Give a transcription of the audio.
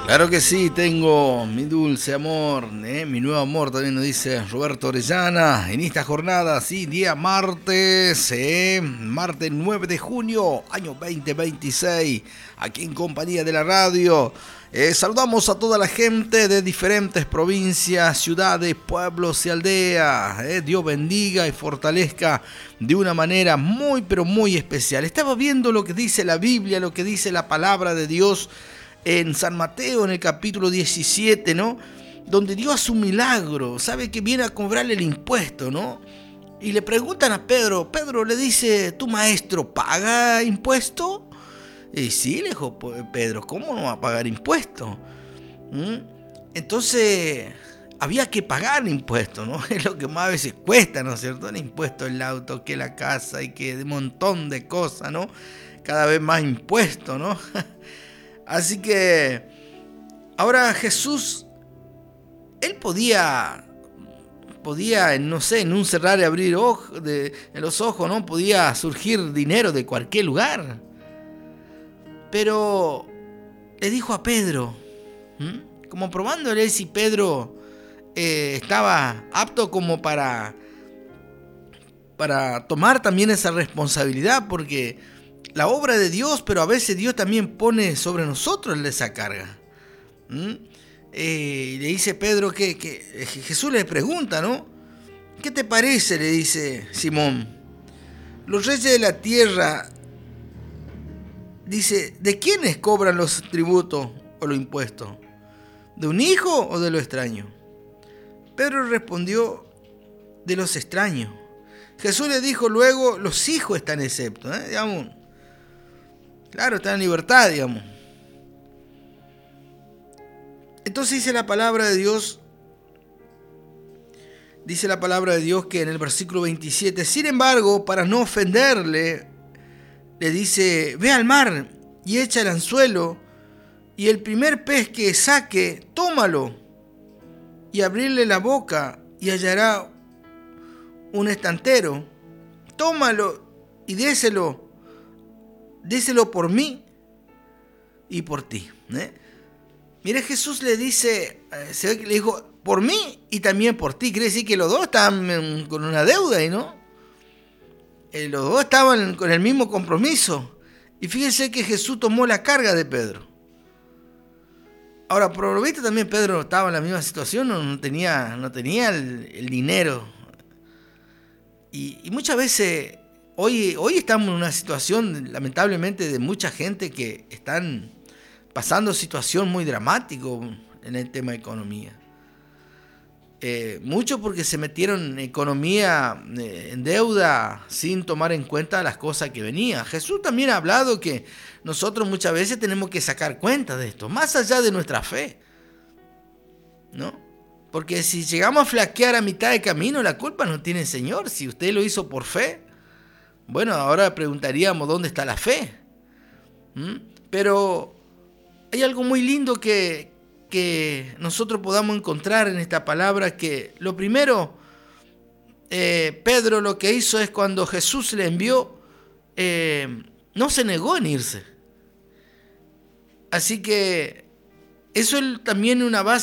Claro que sí, tengo mi dulce amor, mi nuevo amor, también nos dice Roberto Orellana, en esta jornada, sí, día martes, martes 9 de junio, año 2026, aquí en compañía de la radio. Saludamos a toda la gente de diferentes provincias, ciudades, pueblos y aldeas. Dios bendiga y fortalezca de una manera muy, pero muy especial. Estaba viendo lo que dice la Biblia, lo que dice la palabra de Dios en San Mateo, en el capítulo 17, ¿no? Donde Dios hace un milagro, sabe que viene a cobrarle el impuesto, ¿no? Y le preguntan a Pedro, Pedro le dice, ¿tu maestro paga impuesto? Y sí, le dijo Pedro, ¿cómo no va a pagar impuesto? Entonces, había que pagar impuesto, ¿no? Es lo que más a veces cuesta, ¿no es cierto? El impuesto del auto, que la casa y que un montón de cosas, ¿no? Cada vez más impuesto, ¿no? Así que ahora Jesús, él podía, no sé, en un cerrar y abrir en los ojos, ¿no? Podía surgir dinero de cualquier lugar. Pero le dijo a Pedro, como probándole si Pedro estaba apto como para tomar también esa responsabilidad, porque la obra de Dios, pero a veces Dios también pone sobre nosotros esa carga. Le dice Pedro que Jesús le pregunta, ¿no? ¿Qué te parece? Le dice Simón. Los reyes de la tierra, dice, ¿de quiénes cobran los tributos o los impuestos? ¿De un hijo o de los extraños? Pedro respondió, de los extraños. Jesús le dijo luego, los hijos están exceptos, digamos. Claro, están en libertad, digamos. Entonces dice la palabra de Dios que en el versículo 27, sin embargo, para no ofenderle, le dice, ve al mar y echa el anzuelo, y el primer pez que saque, tómalo, y abrirle la boca, y hallará un estantero. Tómalo y déselo por mí y por ti. Mira, Jesús le dice, se ve que le dijo, por mí y también por ti. Quiere decir que los dos estaban con una deuda ahí, ¿no? Los dos estaban con el mismo compromiso. Y fíjense que Jesús tomó la carga de Pedro. Ahora, por lo visto también Pedro estaba en la misma situación, no tenía el dinero. Y muchas veces, hoy estamos en una situación, lamentablemente, de mucha gente que están pasando situación muy dramática en el tema de economía. Mucho porque se metieron en economía, en deuda, sin tomar en cuenta las cosas que venían. Jesús también ha hablado que nosotros muchas veces tenemos que sacar cuenta de esto, más allá de nuestra fe, ¿no? Porque si llegamos a flaquear a mitad de camino, la culpa no tiene el Señor. Si usted lo hizo por fe, bueno, ahora preguntaríamos dónde está la fe. Pero hay algo muy lindo que nosotros podamos encontrar en esta palabra, que lo primero, Pedro lo que hizo es cuando Jesús le envió, no se negó en irse. Así que eso es también una base